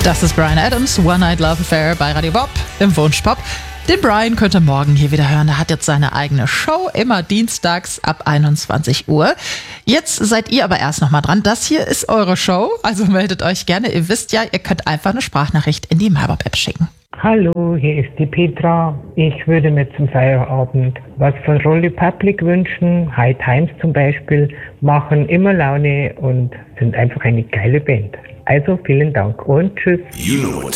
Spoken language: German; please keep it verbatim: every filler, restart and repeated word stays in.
Das ist Bryan Adams, One Night Love Affair bei Radio Bob im Wunschpop. Den Bryan könnt ihr morgen hier wieder hören. Er hat jetzt seine eigene Show, immer dienstags ab einundzwanzig Uhr. Jetzt seid ihr aber erst noch mal dran. Das hier ist eure Show, also meldet euch gerne. Ihr wisst ja, ihr könnt einfach eine Sprachnachricht in die MyBob-App schicken. Hallo, hier ist die Petra. Ich würde mir zum Feierabend was von Rolly Public wünschen. High Times zum Beispiel machen immer Laune und sind einfach eine geile Band. Also vielen Dank und tschüss. You know